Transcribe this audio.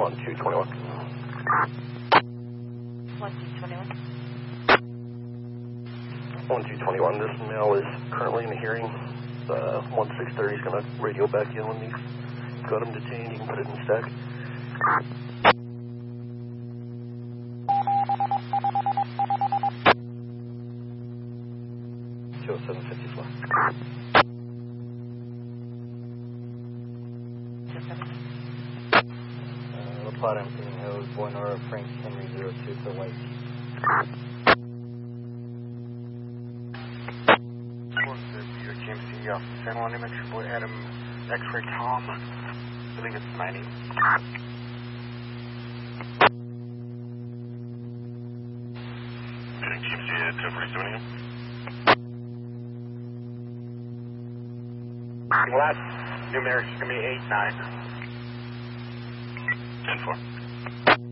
1221. 1221. 1221, this male is currently in a hearing. 1630 is going to radio back in when you've got him detained. You can put it in stack. 20754. La Plata, Anthony Hills, Boy Nora, Frank Henry 02 to White. GMC San Juan Image, Boy Adam, X-Ray Tom, I believe it's 90. GMC 247. Last numeric is going to be 89. 10-4.